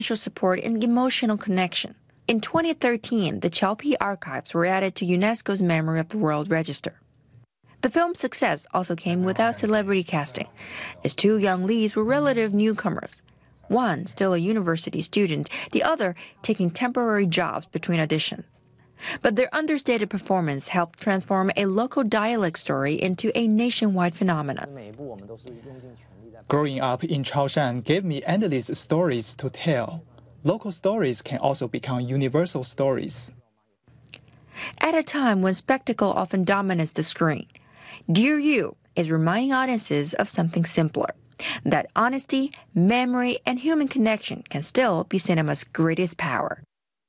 support and emotional connection. In 2013, the Chao-Pi archives were added to UNESCO's Memory of the World Register. The film's success also came without celebrity casting, as two young leads were relative newcomers, one still a university student, the other taking temporary jobs between auditions. But their understated performance helped transform a local dialect story into a nationwide phenomenon. Growing up in Chaoshan gave me endless stories to tell. Local stories can also become universal stories. At a time when spectacle often dominates the screen, Dear You is reminding audiences of something simpler, that honesty, memory, and human connection can still be cinema's greatest power.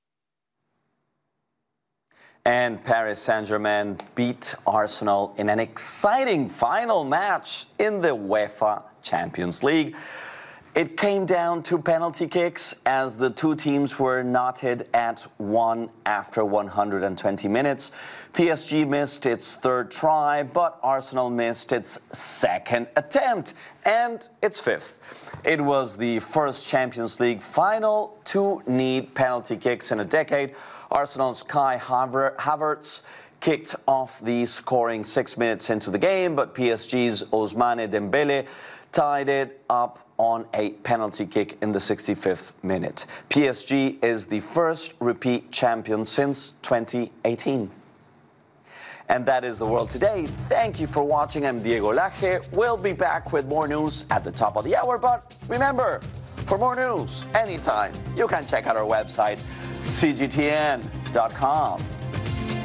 And Paris Saint-Germain beat Arsenal in an exciting final match in the UEFA Champions League. It came down to penalty kicks as the two teams were knotted at 1 after 120 minutes. PSG missed its third try, but Arsenal missed its second attempt and its fifth. It was the first Champions League final to need penalty kicks in a decade. Arsenal's Kai Havertz kicked off the scoring 6 minutes into the game, but PSG's Ousmane Dembele tied it up on a penalty kick in the 65th minute. PSG is the first repeat champion since 2018. And that is the world today. Thank you for watching. I'm Diego Laje. We'll be back with more news at the top of the hour. But remember, for more news anytime, you can check out our website, cgtn.com.